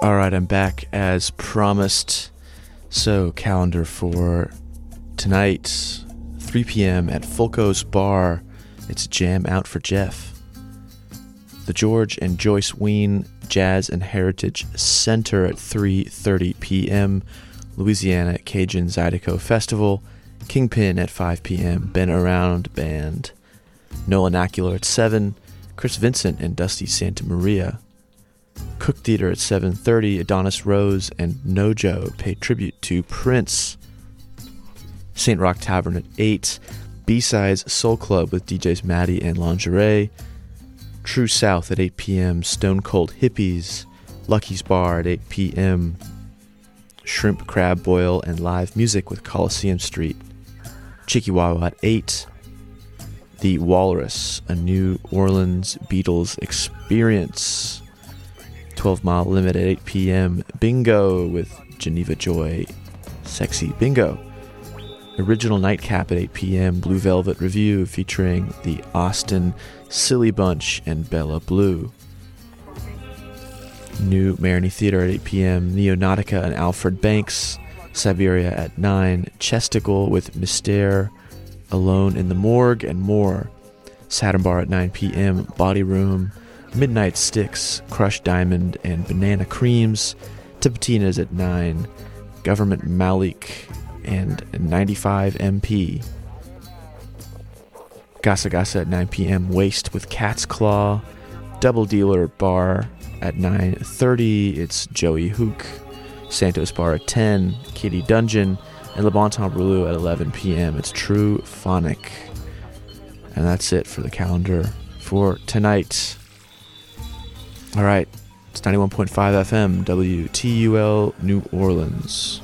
All right, I'm back as promised. So, calendar for tonight, 3 p.m. at Fulco's Bar. It's Jam Out for Jeff. The George and Joyce Ween Jazz and Heritage Center at 3:30 p.m. Louisiana Cajun Zydeco Festival. Kingpin at 5 p.m. Been Around Band. No Inacular at 7. Chris Vincent and Dusty Santa Maria. Cook Theater at 7:30. Adonis Rose and Nojo pay tribute to Prince. St. Rock Tavern at 8. B-Sides Soul Club with DJs Maddie and Lingerie. True South at 8 p.m. Stone Cold Hippies. Lucky's Bar at 8 p.m. Shrimp Crab Boil and live music with Coliseum Street. Chikiwawa at 8. The Walrus, a New Orleans Beatles experience. 12 Mile Limit at 8 p.m. Bingo with Geneva Joy. Sexy Bingo. Original Nightcap at 8 p.m. Blue Velvet Review featuring the Austin Silly Bunch and Bella Blue. New Marigny Theater at 8 p.m. Neonautica and Alfred Banks. Siberia at 9. Chesticle with Mystère. Alone in the Morgue and more. Saturn Bar at 9 p.m. Body Room. Midnight Sticks, Crushed Diamond, and Banana Creams. Tipitina's at 9. Government Malik and 95 MP. Gasa Gasa at 9 p.m. Waste with Cat's Claw. Double Dealer Bar at 9:30. It's Joey Hook. Santos Bar at 10. Kitty Dungeon. And Le Bon Temps Brûlé at 11 p.m. It's True Phonic. And that's it for the calendar for tonight. All right, it's 91.5 FM, WTUL New Orleans.